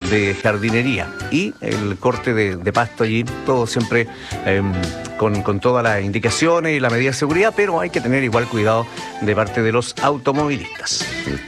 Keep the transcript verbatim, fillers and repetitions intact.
de jardinería y el corte de, de pasto allí, todo siempre eh, con, con todas las indicaciones y la medida de seguridad, pero hay que tener igual cuidado de parte de los automovilistas.